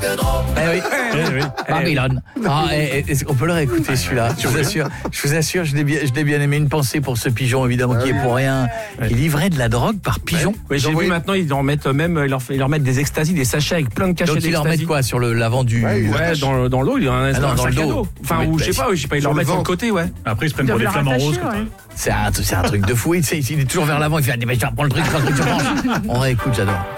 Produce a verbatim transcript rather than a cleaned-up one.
Eh oui, Eh oui. Babylone. Ah, et, et, on peut le réécouter celui-là. Je vous assure, je vous assure, je l'ai bien, je l'ai bien aimé. Une pensée pour ce pigeon évidemment qui est pour rien. Il livrait de la drogue par pigeon. Oui, j'ai vu maintenant ils en mettent même, ils leur, ils leur mettent des extasies, des sachets avec plein de cachets Donc ils leur d'extasies. mettent quoi sur le l'avant du Ouais, ouais dans, dans l'eau, il y a un, Ah non, un dans sac le à dos. dos. Enfin, Oui, ou bah, je sais pas, je sais pas, ils leur sur le mettent sur le ventre. côté, ouais. Après, ils se prennent pour des flamants roses. Quoi. C'est un, c'est un truc de fou. Il, il est toujours vers l'avant. Il fait, ah, mais je vais prendre le truc, je prends le truc, je mange. On réécoute, j'adore.